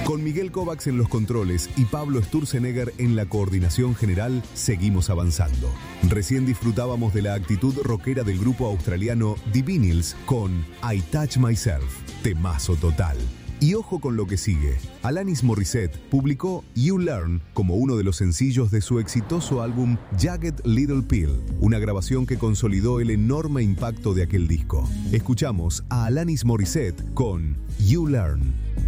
Con Miguel Kovacs en los controles y Pablo Sturzenegger en la coordinación general, seguimos avanzando. Recién disfrutábamos de la actitud rockera del grupo australiano The Vinyls con I Touch Myself, temazo total. Y ojo con lo que sigue. Alanis Morissette publicó You Learn como uno de los sencillos de su exitoso álbum Jagged Little Pill, una grabación que consolidó el enorme impacto de aquel disco. Escuchamos a Alanis Morissette con You Learn.